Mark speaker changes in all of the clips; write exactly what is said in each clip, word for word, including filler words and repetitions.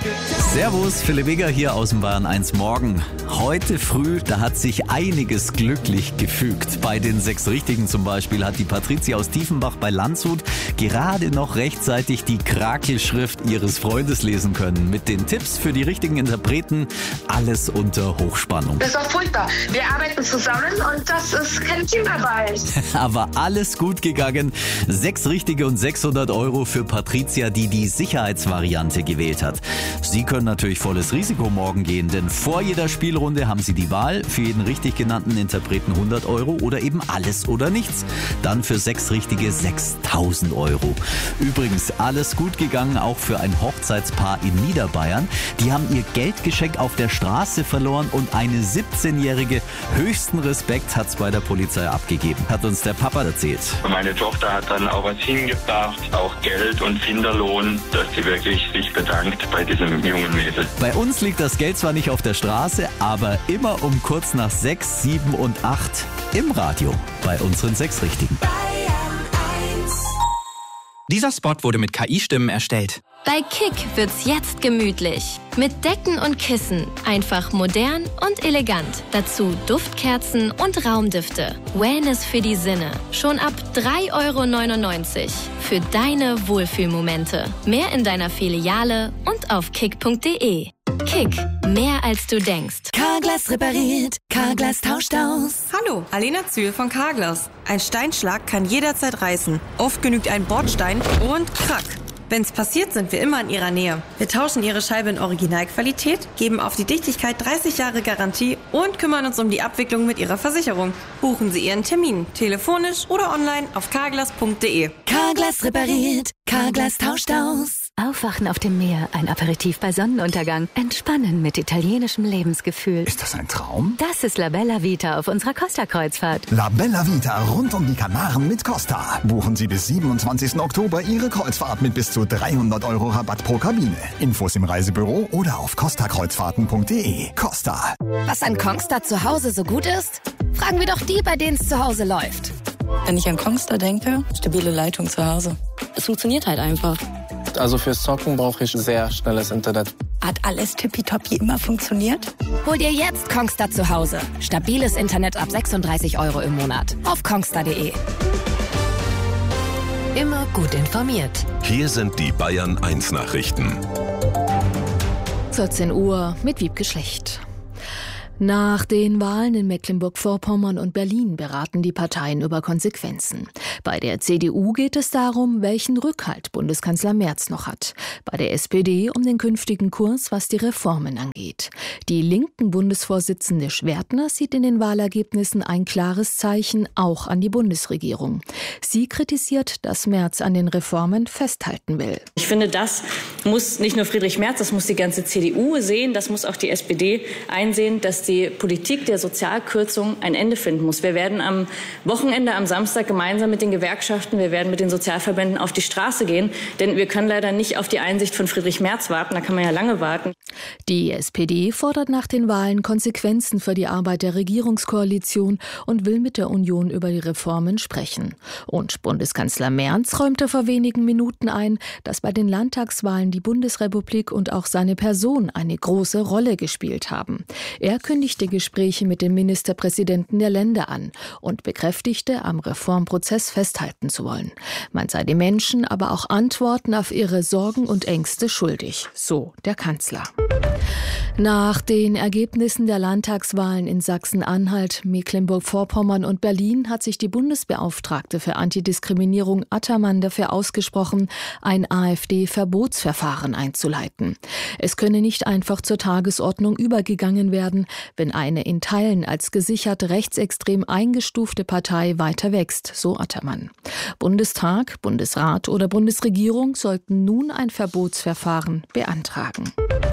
Speaker 1: Servus, Philipp Eger hier aus dem Bayern eins Morgen. Heute früh, da hat sich einiges glücklich gefügt. Bei den sechs Richtigen zum Beispiel hat die Patricia aus Tiefenbach bei Landshut gerade noch rechtzeitig die Krakelschrift ihres Freundes lesen können. Mit den Tipps für die richtigen Interpreten, alles unter Hochspannung.
Speaker 2: Das ist doch furchtbar. Wir arbeiten zusammen und das ist kein Teamarbeit.
Speaker 1: Aber alles gut gegangen. Sechs Richtige und sechshundert Euro für Patricia, die die Sicherheitsvariante gewählt hat. Sie können natürlich volles Risiko morgen gehen, denn vor jeder Spielrunde haben Sie die Wahl, für jeden richtig genannten Interpreten hundert Euro oder eben alles oder nichts. Dann für sechs Richtige sechstausend Euro. Übrigens, alles gut gegangen auch für ein Hochzeitspaar in Niederbayern. Die haben ihr Geldgeschenk auf der Straße verloren und eine siebzehnjährige höchsten Respekt hat's bei der Polizei abgegeben, hat uns der Papa erzählt.
Speaker 3: Meine Tochter hat dann auch was hingebracht, auch Geld und Kinderlohn, dass sie wirklich sich bedankt bei diesem jungen Mädel.
Speaker 1: Bei uns liegt das Geld zwar nicht auf der Straße, aber immer um kurz nach sechs, sieben und acht im Radio bei unseren sechs Richtigen.
Speaker 4: Dieser Spot wurde mit K I-Stimmen erstellt.
Speaker 5: Bei Kick wird's jetzt gemütlich. Mit Decken und Kissen. Einfach modern und elegant. Dazu Duftkerzen und Raumdüfte. Wellness für die Sinne. Schon ab drei Euro neunundneunzig. Für deine Wohlfühlmomente. Mehr in deiner Filiale und auf kick punkt de. Kick. Mehr als du denkst.
Speaker 6: Carglass repariert. Carglass tauscht aus.
Speaker 7: Hallo, Alena Zühl von Carglass. Ein Steinschlag kann jederzeit reißen. Oft genügt ein Bordstein und krack. Wenn's passiert, sind wir immer in Ihrer Nähe. Wir tauschen Ihre Scheibe in Originalqualität, geben auf die Dichtigkeit dreißig Jahre Garantie und kümmern uns um die Abwicklung mit Ihrer Versicherung. Buchen Sie Ihren Termin, telefonisch oder online auf carglass punkt de.
Speaker 6: Carglass repariert. Carglass tauscht aus.
Speaker 8: Aufwachen auf dem Meer, ein Aperitif bei Sonnenuntergang, entspannen mit italienischem Lebensgefühl.
Speaker 9: Ist das ein Traum?
Speaker 8: Das ist La Bella Vita auf unserer Costa-Kreuzfahrt.
Speaker 9: La Bella Vita rund um die Kanaren mit Costa. Buchen Sie bis siebenundzwanzigsten Oktober Ihre Kreuzfahrt mit bis zu dreihundert Euro Rabatt pro Kabine. Infos im Reisebüro oder auf costa kreuzfahrten punkt de. Costa.
Speaker 6: Was an Kongstar zu Hause so gut ist? Fragen wir doch die, bei denen es zu Hause läuft.
Speaker 10: Wenn ich an Kongstar denke, stabile Leitung zu Hause. Es funktioniert halt einfach.
Speaker 11: Also fürs Zocken brauche ich sehr schnelles Internet.
Speaker 6: Hat alles tippitoppi immer funktioniert? Hol dir jetzt Kongstar zu Hause. Stabiles Internet ab sechsunddreißig Euro im Monat. Auf kongstar punkt de.
Speaker 8: Immer gut informiert.
Speaker 12: Hier sind die Bayern eins Nachrichten.
Speaker 13: vierzehn Uhr mit Wiebke Schlecht. Nach den Wahlen in Mecklenburg-Vorpommern und Berlin beraten die Parteien über Konsequenzen. Bei der C D U geht es darum, welchen Rückhalt Bundeskanzler Merz noch hat. Bei der S P D um den künftigen Kurs, was die Reformen angeht. Die linken Bundesvorsitzende Schwertner sieht in den Wahlergebnissen ein klares Zeichen auch an die Bundesregierung. Sie kritisiert, dass Merz an den Reformen festhalten will.
Speaker 14: Ich finde, das muss nicht nur Friedrich Merz, das muss die ganze C D U sehen, das muss auch die S P D einsehen, dass die Politik der Sozialkürzung ein Ende finden muss. Wir werden am Wochenende, am Samstag gemeinsam mit den Gewerkschaften, wir werden mit den Sozialverbänden auf die Straße gehen, denn wir können leider nicht auf die Einsicht von Friedrich Merz warten, da kann man ja lange warten.
Speaker 13: Die S P D fordert nach den Wahlen Konsequenzen für die Arbeit der Regierungskoalition und will mit der Union über die Reformen sprechen. Und Bundeskanzler Merz räumte vor wenigen Minuten ein, dass bei den Landtagswahlen die Bundesrepublik und auch seine Person eine große Rolle gespielt haben. Er kündigte Gespräche mit den Ministerpräsidenten der Länder an und bekräftigte, am Reformprozess festhalten zu wollen. Man sei den Menschen aber auch Antworten auf ihre Sorgen und Ängste schuldig, so der Kanzler. Nach den Ergebnissen der Landtagswahlen in Sachsen-Anhalt, Mecklenburg-Vorpommern und Berlin hat sich die Bundesbeauftragte für Antidiskriminierung Attermann dafür ausgesprochen, ein AfD-Verbotsverfahren einzuleiten. Es könne nicht einfach zur Tagesordnung übergegangen werden, wenn eine in Teilen als gesichert rechtsextrem eingestufte Partei weiter wächst, so Attermann. Bundestag, Bundesrat oder Bundesregierung sollten nun ein Verbotsverfahren beantragen.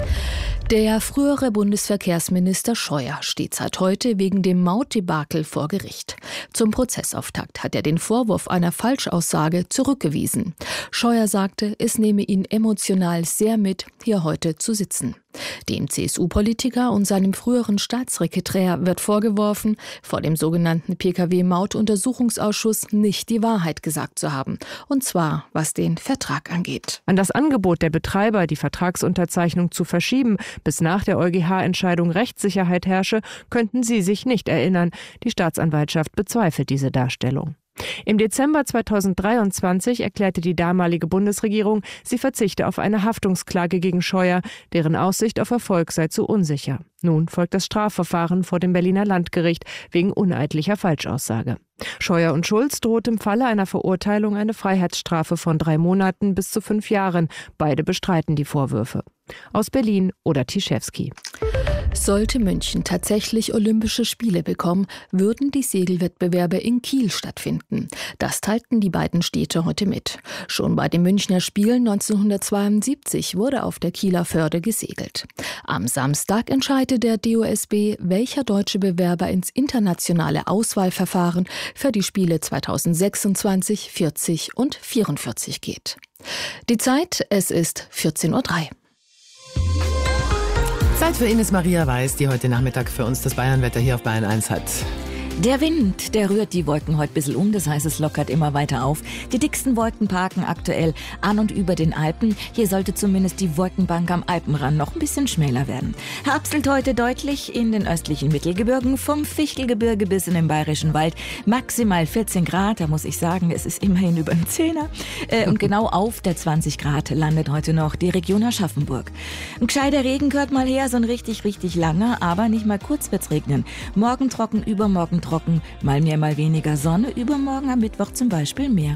Speaker 13: Der frühere Bundesverkehrsminister Scheuer steht seit heute wegen dem Mautdebakel vor Gericht. Zum Prozessauftakt hat er den Vorwurf einer Falschaussage zurückgewiesen. Scheuer sagte, es nehme ihn emotional sehr mit, hier heute zu sitzen. Dem C S U-Politiker und seinem früheren Staatssekretär wird vorgeworfen, vor dem sogenannten P K W-Maut-Untersuchungsausschuss nicht die Wahrheit gesagt zu haben. Und zwar, was den Vertrag angeht.
Speaker 15: An das Angebot der Betreiber, die Vertragsunterzeichnung zu verschieben, bis nach der EuGH-Entscheidung Rechtssicherheit herrsche, könnten sie sich nicht erinnern. Die Staatsanwaltschaft bezweifelt diese Darstellung. Im Dezember zweitausenddreiundzwanzig erklärte die damalige Bundesregierung, sie verzichte auf eine Haftungsklage gegen Scheuer, deren Aussicht auf Erfolg sei zu unsicher. Nun folgt das Strafverfahren vor dem Berliner Landgericht wegen uneidlicher Falschaussage. Scheuer und Schulz droht im Falle einer Verurteilung eine Freiheitsstrafe von drei Monaten bis zu fünf Jahren. Beide bestreiten die Vorwürfe. Aus Berlin, Oda Tischewski.
Speaker 13: Sollte München tatsächlich Olympische Spiele bekommen, würden die Segelwettbewerbe in Kiel stattfinden. Das teilten die beiden Städte heute mit. Schon bei den Münchner Spielen neunzehnhundertzweiundsiebzig wurde auf der Kieler Förde gesegelt. Am Samstag entscheidet der D O S B, welcher deutsche Bewerber ins internationale Auswahlverfahren für die Spiele zweitausendsechsundzwanzig, vierzig und vierundvierzig geht. Die Zeit, es ist vierzehn Uhr drei.
Speaker 16: Zeit für Ines Maria Weiß, die heute Nachmittag für uns das Bayernwetter hier auf Bayern eins hat.
Speaker 17: Der Wind, der rührt die Wolken heute ein bisschen um, das heißt, es lockert immer weiter auf. Die dicksten Wolken parken aktuell an und über den Alpen. Hier sollte zumindest die Wolkenbank am Alpenrand noch ein bisschen schmäler werden. Herbstelt heute deutlich in den östlichen Mittelgebirgen, vom Fichtelgebirge bis in den Bayerischen Wald. Maximal vierzehn Grad, da muss ich sagen, es ist immerhin über den Zehner. Äh, und genau auf der zwanzig Grad landet heute noch die Region Aschaffenburg. Ein gescheiter Regen gehört mal her, so ein richtig, richtig langer, aber nicht mal kurz wird's regnen. Morgen trocken, übermorgen trocken, mal mehr, mal weniger Sonne, übermorgen am Mittwoch zum Beispiel mehr.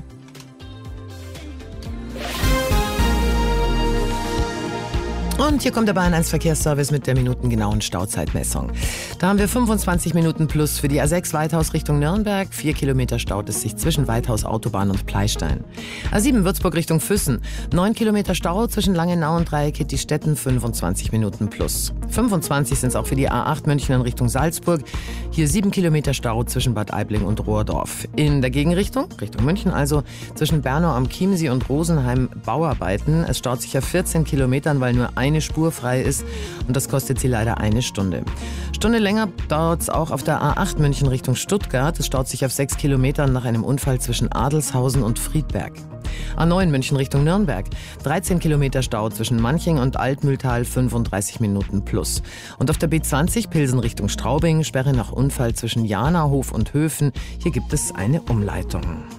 Speaker 16: Und hier kommt der Bayern eins Verkehrsservice mit der minutengenauen Stauzeitmessung. Da haben wir fünfundzwanzig Minuten plus für die A sechs Weithaus Richtung Nürnberg. Vier Kilometer staut es sich zwischen Weithaus Autobahn und Pleistein. A sieben Würzburg Richtung Füssen. Neun Kilometer Stau zwischen Langenau und Dreieck-Kittistetten. fünfundzwanzig Minuten plus. fünfundzwanzig sind es auch für die A acht München in Richtung Salzburg. Hier sieben Kilometer Stau zwischen Bad Aibling und Rohrdorf. In der Gegenrichtung, Richtung München also, zwischen Bernau am Chiemsee und Rosenheim Bauarbeiten. Es staut sich auf vierzehn Kilometern, weil nur eine Spur frei ist und das kostet sie leider eine Stunde. Stunde länger dauert es auch auf der A acht München Richtung Stuttgart. Es staut sich auf sechs Kilometern nach einem Unfall zwischen Adelshausen und Friedberg. A neun München Richtung Nürnberg. dreizehn Kilometer Stau zwischen Manching und Altmühltal, fünfunddreißig Minuten plus. Und auf der B zwanzig Pilsen Richtung Straubing, Sperre nach Unfall zwischen Janahof und Höfen. Hier gibt es eine Umleitung.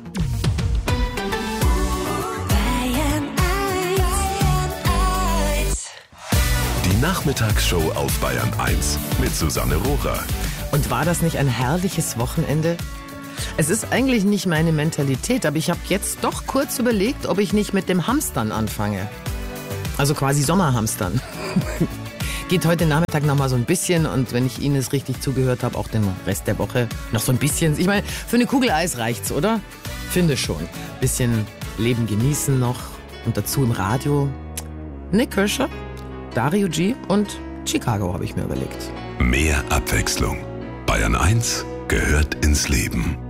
Speaker 12: Die Nachmittagsshow auf Bayern eins mit Susanne Rohrer.
Speaker 16: Und war das nicht ein herrliches Wochenende? Es ist eigentlich nicht meine Mentalität, aber ich habe jetzt doch kurz überlegt, ob ich nicht mit dem Hamstern anfange. Also quasi Sommerhamstern. Geht heute Nachmittag noch mal so ein bisschen und wenn ich Ihnen es richtig zugehört habe, auch den Rest der Woche noch so ein bisschen. Ich meine, für eine Kugel Eis reicht's, oder? Finde schon. Bisschen Leben genießen noch und dazu im Radio Nick Kershaw, Dario G und Chicago habe ich mir überlegt.
Speaker 12: Mehr Abwechslung. Bayern eins gehört ins Leben.